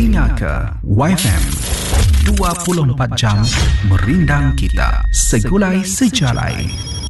telinga ke YFM 24 jam merindang kita segulai sejalai.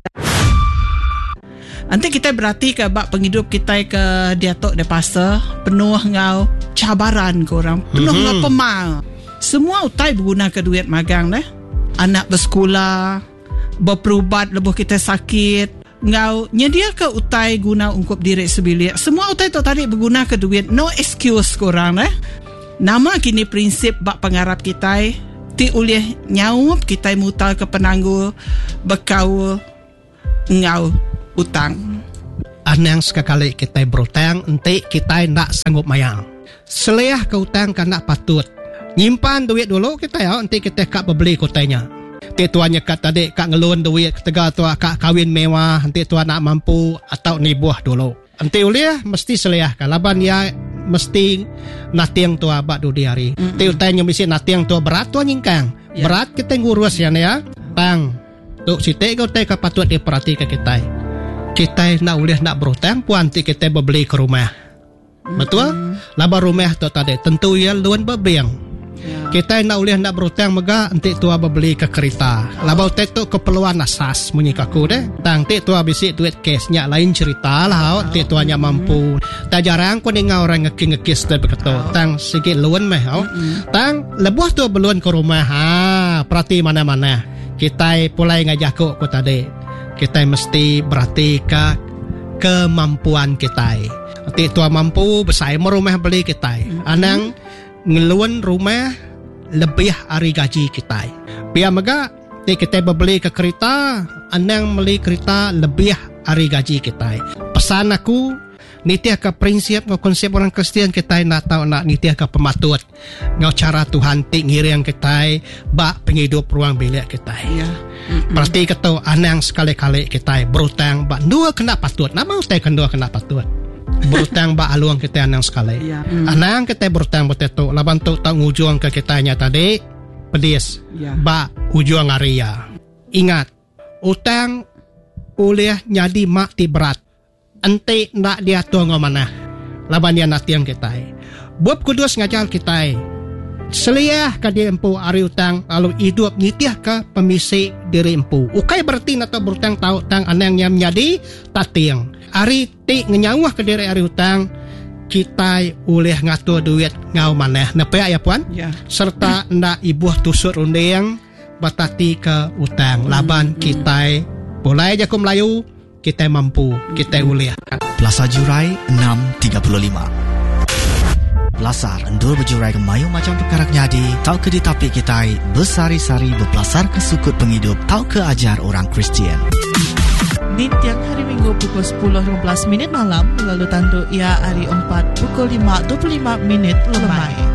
Nanti kita berarti ke bak penghidup kita ke diatok de pasar penuh ngau cabaran korang, penuh ngau pemal. Semua utai berguna ke duit magang deh. Anak bersekolah, berperubat lebuh kita sakit. Ngau nyedia ke utai guna ungkup diri sebilik. Semua utai tu tadi berguna ke duit. No excuse korang Nama kini prinsip bak pengarap kita ti ulih nyaup kita mutal ke penangguh berkaul ngau utang. Anang sekali kita berutang enti kita nak sanggup mayang. Seleah ke utang kan nak patut. Nyimpan duit dulu kita enti kita kak beli kotanya. Nanti tuan nyekat tadi kak ngelun duit ketega tuan kak kawin mewah, nanti tuan nak mampu atau nibuah dulu. Nanti uliah mesti seliah kan. Laban ya mesti natiang tuan abad di hari. Nanti utanya mesti natiang tuan berat tuan nyingkang. Berat kita ngurus ya. Tang. Tuk sitik kau teka patut diperhatikan kita. Kita nak uliah nak berutang puan nanti kita beli ke rumah. Betul? Laban rumah tu tadi tentu ya luan berbiang. Kita nak uliah nak berutang mega nanti tua beli ke kereta. Labau tu keperluan asas menyikaku deh. Tang ti tua bisik duit cashnya lain cerita lah. Ti tuanya mampu. Tak jarang kau dengar orang ngekis tu begitu. Tang sikit luan meh. Tang lebuh tu beluan ke rumah. Perhati mana-mana. Kita pulai ngajak ku tadi. Kita mesti berhati ke kemampuan kita. Nanti tua mampu besar merumah beli kita. Anang ngeluan rumah lebih hari gaji kita. Biar mega kita beli ke kereta, anang beli kereta lebih hari gaji kita. Pesan aku nitia ke prinsip ngau konsep orang Kristian kita nak tahu nak nitia ke pematut ngau cara Tuhan tik ngiring kita bak penghidup ruang bilik kita. Berarti kata anang sekali-kali kita berutang bak dua kena patut. Nama usai kedua kena patut. Berutang bak aluang kita anang sekali. Anang kita berutang betul laban tu tak ngujung ke kitanya tadi pedis bak ujung area. Ingat utang ulih nyadi mak ti berat. Ente nak dia tu ngau mana laban dia natiang kita. Buat kudus ngajar kita. Seliah ka dia empu ari utang lalu hidup nitiah ka pemisi diri empu. Ukai berarti atau berutang tahu tang anang yang nyadi tatiang. Ari ti ngenyawah ke diri ari hutang kita ulih ngatur duit ngau maneh nepe ya puan serta ndak ibuh tusuk rundeng batati ke utang laban kita boleh jaku Melayu kita mampu kita ulih. Plaza Jurai 635 Belasar endur berjurai ke mayu macam perkara nyadi tau ke ditapi kita bersari-sari berpelasar ke sukut penghidup tau ke ajar orang Kristian. Di tiang hari Minggu pukul 10.15 malam lalu tandu ia hari 4 pukul 5.25 lemai.